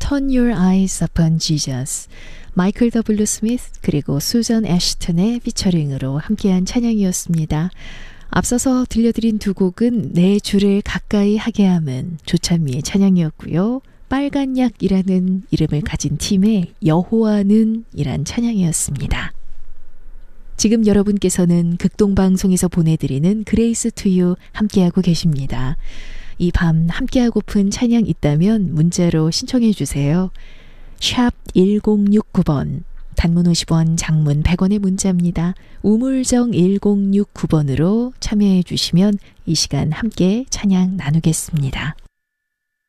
Turn Your Eyes Upon Jesus, 마이클 W. 스미스 그리고 수전 애쉬턴의 피처링으로 함께한 찬양이었습니다. 앞서서 들려드린 두 곡은 내 주를 가까이 하게 함은 조찬미의 찬양이었고요. 빨간 약이라는 이름을 가진 팀의 여호와는 이란 찬양이었습니다. 지금 여러분께서는 극동방송에서 보내드리는 그레이스 투유 함께하고 계십니다. 이 밤 함께하고픈 찬양 있다면 문자로 신청해 주세요. 샵 1069번, 단문 50원, 장문 100원의 문자입니다. 우물정 1069번으로 참여해 주시면 이 시간 함께 찬양 나누겠습니다.